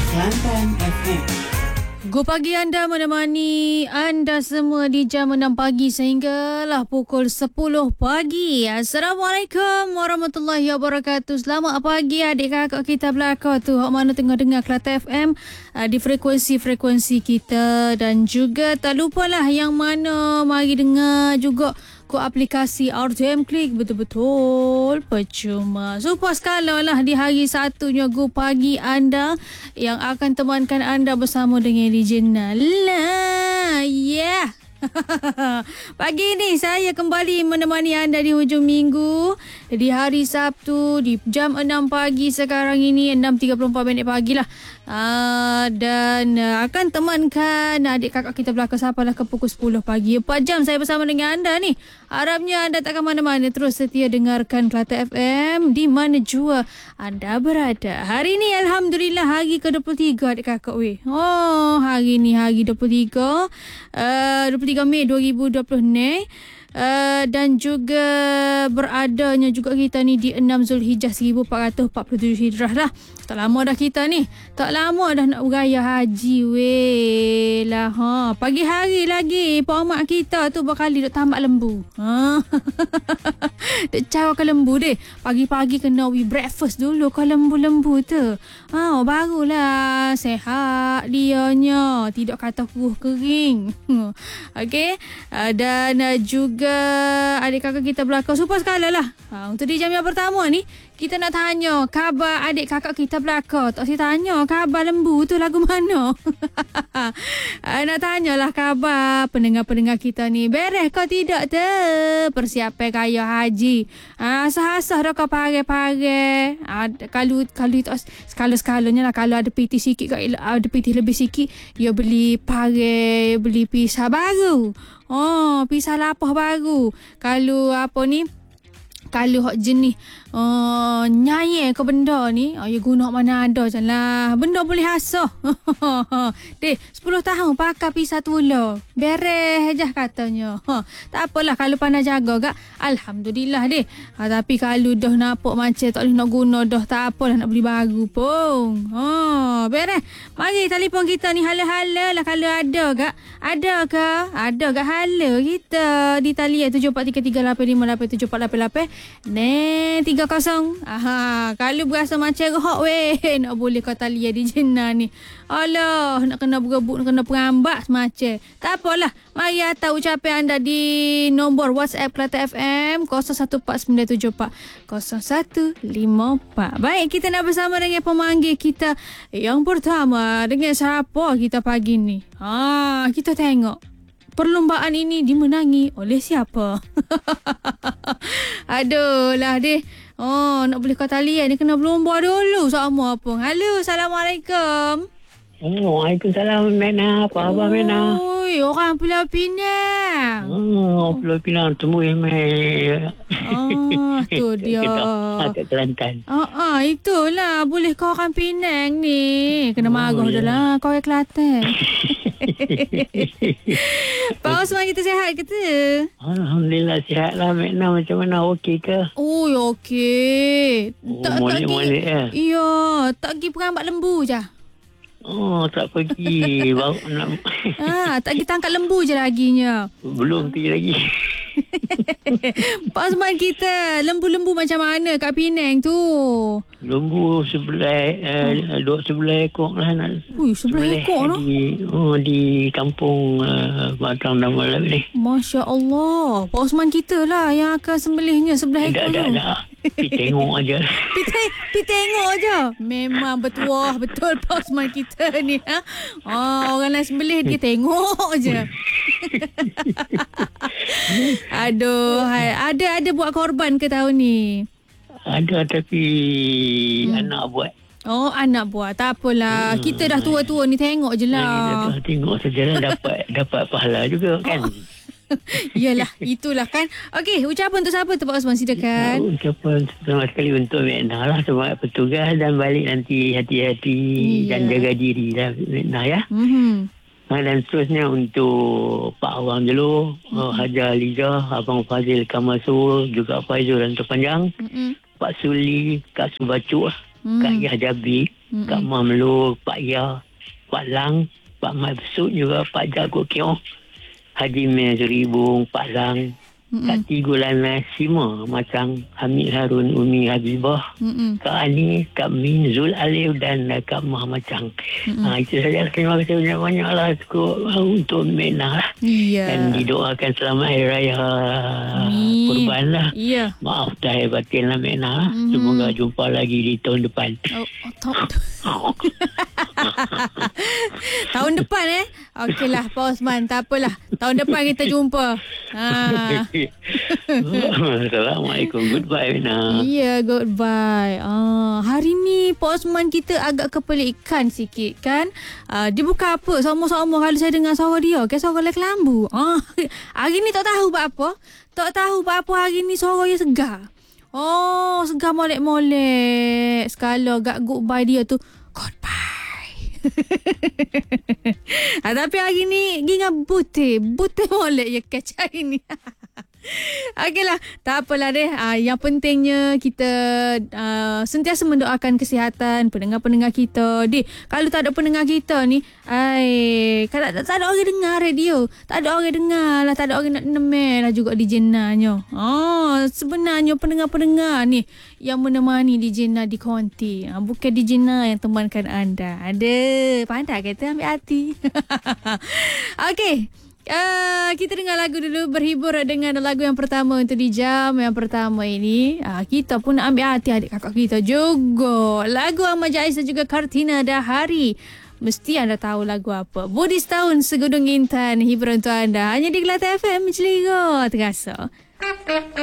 Kelantan FM. Go Pagi anda menemani anda semua di jam 6 pagi sehinggalah pukul 10 pagi. Assalamualaikum warahmatullahi wabarakatuh. Selamat pagi adik kakak kita belakang tu. Hak mana tengah dengar Kelantan FM di frekuensi-frekuensi kita. Dan juga tak lupalah yang mana mari dengar juga ko aplikasi RTM Klik, betul-betul percuma. Super skala lah di hari satunya Go Pagi anda yang akan temankan anda bersama dengan DJ Nala. Yeah. Pagi ni saya kembali menemani anda di hujung minggu di hari Sabtu di jam 6 pagi sekarang ini, 6.34 minit pagi lah. Dan akan temankan adik kakak kita belakang sampailah ke pukul 10 pagi. 4 jam saya bersama dengan anda ni. Harapnya anda takkan mana-mana, terus setia dengarkan Kelantan FM di mana jua anda berada. Hari ni Alhamdulillah hari ke-23 adik kakak weh. Oh, hari ni hari 23 Mei 2020 ni. Dan juga beradanya juga kita ni di 6 Zulhijjah 1447 Hijrah lah. Tak lama dah kita ni. Tak lama dah nak beraya haji weh lah. Pagi hari lagi pak mak kita tu berkali duk tamak lembu. Duk cawa ke lembu deh. Pagi-pagi kena breakfast dulu ke lembu-lembu tu. Barulah sehat dianya. Tidak kata kuah kering. Okey. Dan juga adik kakak kita belakang super skala lah. Untuk di jam yang pertama ni kita nak tanya khabar adik kakak kita belakang. Tak saya tanya khabar lembu tu lagu mana. Nak tanyalah khabar pendengar-pendengar kita ni. Beres kau tidak tu persiapan kaya haji. Sah-sah dah kau pare-pare. Kalau skala-skalanya lah. Kalau ada PT sikit, ada PT lebih sikit, dia beli pare, beli pisah baru. Pisah lapah baru. Kalau apa ni, kalau hak jenis nyai ke benda ni, ya guna mana ada je lah. Benda boleh hasah. Deh, 10 tahun pakai pisah tula. Beres je katanya. Tak apalah kalau pandai jaga gak. Alhamdulillah deh. Tapi kalau dah nampak macam tak boleh nak guna dah, tak apalah nak beli baru pun. Beres. Mari telefon kita ni hala-hala lah kalau ada gak. Ada ke? Ada gak hala kita di talian 743385874888. Ni 30. Kalau berasa macam rohak weh, nak boleh kau talian di jenah ni. Alah, nak kena berebut, nak kena perambak semacam. Tak apalah. Mari hantar ucapan anda di nombor WhatsApp Kelantan FM 0149740154. Baik, kita nak bersama dengan pemanggil kita yang pertama. Dengan siapa kita pagi ni? Kita tengok perlombaan ini dimenangi oleh siapa? Aduh lah deh. Nak boleh kau talian ni kena berlomba dulu sama apa. Halo, Assalamualaikum. Waalaikumsalam, Mena. Apa khabar, Mena? Oi, orang Pulau Pinang. Pulau Pinang temu tu dia. Kat Kelantan. Itulah. Boleh kau orang Pinang ni. Kena marah dah lah. Kau orang Kelantan. Pak Osman, kita sihat ke tu? Alhamdulillah sihat lah, Mena. Macam mana? Okey ke? Okey. Molek-molek ya? Ya. Tak pergi perambak lembu je. Tak pergi. Baru nak... tak pergi tangkap lembu je laginya. Belum pergi lagi. Pak Osman kita, lembu-lembu macam mana kat Penang tu? Lembu sebelah ekor lah. Sebelah ekor lah? Di kampung Batang dan Malam ni. Masya Allah. Pak Osman kita lah yang akan sembelihnya sebelah ekor tu. Tak. Pergi tengok aja. Pergi tengok aja. Memang betul Pak Osman kita ni. Orang lain sembelih dia tengok je. Aduh, ada buat korban ke tahun ni? Ada, tapi anak buat. Anak buat. Tak apalah. Kita dah tua-tua ni tengok je lah. Tengok sajalah, dapat pahala juga kan. Yalah, itulah kan. Okey, ucapan untuk siapa tu Pak Osman, silakan. Ucapan pertama sekali untuk Mekna lah, semangat petugas dan balik nanti hati-hati dan jaga diri lah Mekna ya. Dan seterusnya untuk Pak Awang dulu, Haja Aliza, Abang Fazil Kamasul, juga Faizul dan Terpanjang, Pak Suli, Kak Subacuk, Kak Yah Jabi, Kak Mah Melu, Pak Ya, Pak Lang, Pak Mai Besut juga, Pak Jago Kiong, Haji Meh Zeribung, Pak Lang, Kak Tigulana Sima, macam Hamid Harun, Umi Habibah, Kak Ani, Kak Min, Zul Alif dan Kak Mah Macang. Itu saja. Terima kasih banyak-banyak lah untuk Meknah lah. Dan didoakan selamat Hari Raya Kurban lah. Maaf dah batin lah Meknah. Semoga jumpa lagi di tahun depan. Tahun depan Okeylah Pak Osman, tak apalah. Tahun depan kita jumpa. Assalamualaikum. Goodbye Meknah. Goodbye. Hari ni Pak Osman kita agak kepelikan sikit kan. Dia bukan apa, sama-sama kalau saya dengar suara dia kayak suara lelaki lambu. Hari ni tak tahu buat apa. Tak tahu buat apa hari ni suara dia segar. Segar molek-molek. Sekala agak goodbye dia tu, goodbye. Tapi hari ni dengan butir molek ya catch hari ni. Okeylah, tak apalah deh. Yang pentingnya kita sentiasa mendoakan kesihatan pendengar-pendengar kita. Kalau tak ada pendengar kita ni, kalau tak ada orang dengar radio, tak ada orang dengar lah, tak ada orang nak nemel lah juga di jenanya. Sebenarnya pendengar-pendengar ni yang menemani di Jena di konti, bukan di Jena yang temankan anda. Pandai kata, ambil hati. Okey. Kita dengar lagu dulu, berhibur dengan lagu yang pertama untuk di jam yang pertama ini. Kita pun nak ambil hati adik kakak kita juga. Lagu Ahmad Jais dan juga Kartina Dahari. Mesti anda tahu lagu apa. Budi Setahun Segudung Intan, hiburan untuk anda hanya di Kelate FM, Celera terasa.